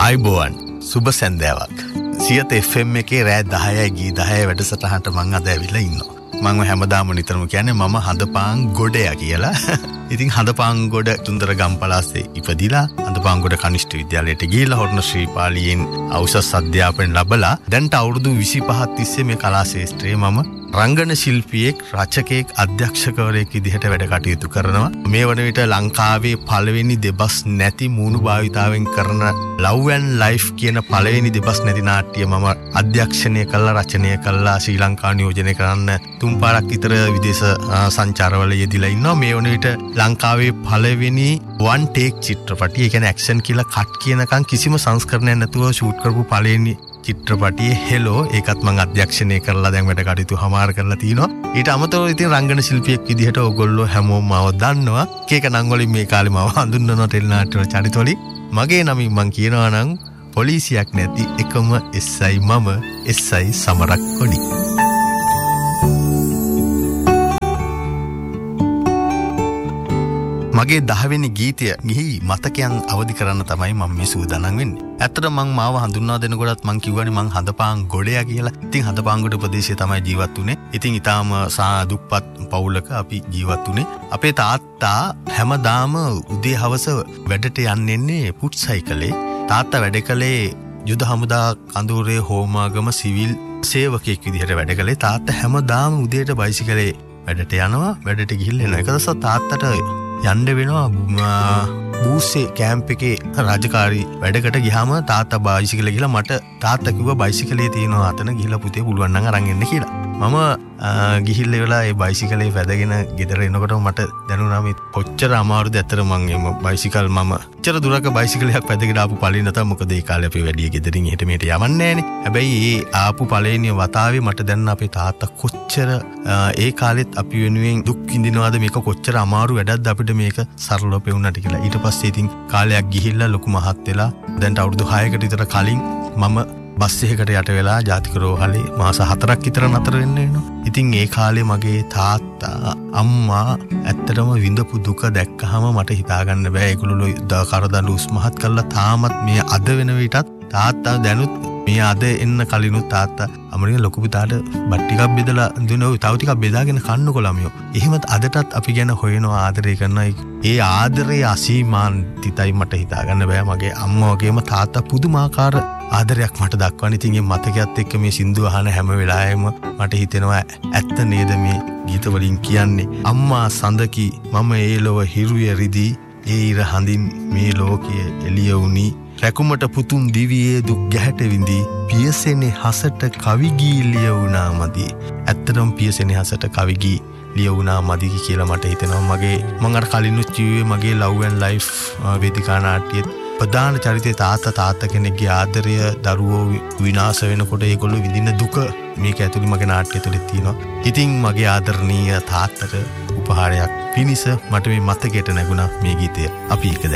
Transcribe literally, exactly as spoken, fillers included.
අයිබෝවන් සුබ සැන්දෑවක්. Siyatha F M එකේ රෑ දහයයි ගී දහය වැඩසටහනට මං අද ඇවිල්ලා ඉන්නවා. මම හැමදාම නිතරම කියන්නේ මම හඳපාන් ගොඩයා කියලා. ඉතින් හඳපාන් ගොඩ තුන්දර ගම්පලාසේ ඉපදිලා හඳපාන් ගොඩ කනිෂ්ඨ විද්‍යාලයට ගිහිල්ලා හොරණ ශ්‍රීපාලියෙන් උසස් අධ්‍යාපනය ලැබලා දැන්ට අවුරුදු විසිපහක් තිස්සේ මේ කලා ශාස්ත්‍රයේ මම රංගන ශිල්පියෙක්, රචකයෙක්, අධ්‍යක්ෂකවරයෙක් විදිහට වැඩ කටයුතු කරනවා. මේ වන විට ලංකාවේ පළවෙනි දෙබස් නැති මූණු භාවිතාවෙන් කරන Love and Life කියන පළවෙනි දෙබස් නැති නාට්‍ය මම අධ්‍යක්ෂණය කළා, රචනය කළා, ශ්‍රී ලංකාව නියෝජනය කරන්න තුන් පාරක් විතර විදේශ සංචාරවල යෙදিলা ඉන්නවා. මේ වන විට ලංකාවේ පළවෙනි one take චිත්‍රපටය, ඒ කියන්නේ ඇක්ෂන් කියලා කට් කියනකම් කිසිම සංස්කරණයක් නැතුව ෂූට් කරපු පළවෙනි චිත්‍රපටියේ හෙලෝ, ඒකත් මම අධ්‍යක්ෂණය කරලා දැන් වැඩ කටයුතු හමාර කරලා තිනවා. ඊට අමතරව ඉතින් රංගන ශිල්පියෙක් විදිහට ඕගොල්ලෝ හැමෝම මාව දන්නවා. කේක නම් වලින් මේ කාලේ මාව හඳුන්වනවා ටෙලි නාට්‍ය චරිත වලින්. මගේ නමින් මං කියනවා නම් පොලිසියක් නැති එකම එස් අයි මම එස් අයි සමරක් කොඩි. මගේ දහවෙනි ගීතය ගිහි මතකයන් අවදි කරන්න තමයි මම මේ සූදානම් වෙන්නේ. ඇත්තට මං මාව හඳුන්වා දෙනකොටත් මං කිව්වනේ මං හඳපාන් ගොඩයා කියලා. ඉතින් හඳපාන් ගොඩ ප්‍රදේශයේ තමයි ජීවත් වුනේ. ඉතින් ඊටාම දුප්පත් පවුලක අපි ජීවත් වුනේ. අපේ තාත්තා හැමදාම උදේ හවස වැඩට යන්නේ පුට් සයිකලේ. තාත්තා වැඩ කළේ යුද හමුදා කඳුරේ හෝමාගම සිවිල් සේවකයෙක් විදිහට වැඩ කළේ. තාත්තා හැමදාම උදේට බයිසිකලේ වැඩට යනවා. වැඩට ගිහිල්ලා එනවා. ඒක නිසා තාත්තට යන්න වෙනවා බූස්සේ කැම්ප් එකේ රාජකාරී වැඩකට ගියාම තාත්තා බයිසිකලේ ගිහලා මට තාත්තා කිව්වා බයිසිකලේ තියෙනවා අතන ගිහලා පුතේ පුළුවන් නම් අරන් එන්න කියලා. මම ගිහිල්ලා වෙලා ඒ බයිසිකලේ වැදගෙන ගෙදර එනකොට මට දැනුණා මේ කොච්චර අමාරුද ඇත්තට මං එම බයිසිකල් මම කොච්චර දුරක බයිසිකලයක් වැදගෙන ආපු ඵලෙ නැත. මොකද ඒ කාලේ අපි වැඩි ගෙදරින් එහෙට මෙහෙට යවන්නේ නැහනේ. හැබැයි ඒ ආපු ඵලේනිය වතාවේ මට දැන් අපේ තාත්තා කොච්චර ඒ කාලෙත් අපි වෙනුවෙන් දුක් විඳිනවාද, මේක කොච්චර අමාරු වැඩක්ද අපිට මේක සරලව පෙවුනට කියලා. ඊට පස්සේ ඉතින් කාලයක් ගිහිල්ලා ලොකු මහත් වෙලා දැන් අවුරුදු හයකට විතර කලින් මම බස් එකකට යට වෙලා ජාතික රෝහලේ මාස හතරක් විතර නතර වෙන්න වෙනවා. ඉතින් ඒ කාලේ මගේ තාත්තා අම්මා ඇත්තටම විඳපු දුක දැක්කහම මට හිතාගන්න බෑ. ඒගොල්ලෝ කරදඬු උස්මහත් කළා. තාමත් මේ අද වෙන විටත් තාත්තා දැනුත් මේ අද එන්න කලිනුත් තාත්තා අමරික ලොකු පුතාට බත් ටිකක් බෙදලා දුන්නා. තව ටිකක් බෙදාගෙන කන්නකො ළමයෝ. එහෙමත් අදටත් අපි ගැන හොයනවා, ආදරය කරනවා. ඒ ආදරේ අසීමාන්තිතයි මට හිතාගන්න බෑ. මගේ අම්මා වගේම තාත්තා පුදුමාකාර ආදරයක් මට දක්වන. ඉතින් මේ මතකයත් එක්ක මේ සින්දු අහන හැම වෙලාවෙම මට හිතෙනවා ඇත්ත නේද මේ ගීත වලින් කියන්නේ. අම්මා සඳකි මම ඒ ලොව හිරුය රිදී, ඒ ඉර හඳින් මේ ලෝකයේ එළිය වුණි, රැකුමට පුතුන් දිවියේ දුක් ගැහැට විඳි, පියසෙනේ හසට කවිගී ලියවුණා මදි. ඇත්තටම පියසෙනේ හසට කවිගී ලියවුණා මදි කියලා මට හිතෙනවා. මගේ මම අර කලිනුත් කිව්වේ මගේ Love and Life වේදිකා නාට්‍යයේ ප්‍රධාන චරිතයේ තාත්තා තාත්තා කෙනෙක්ගේ ආදරය දරුවෝ විනාශ වෙනකොට ඒගොල්ලෝ විඳින දුක මේක ඇතුළේ මගේ නාට්‍ය තුළ තියෙනවා. ඉතින් මගේ ආදරණීය තාත්තට උපහාරයක් පිණිස මට මේ මතකයට නැගුණා මේ ගීතය. අපි ඒක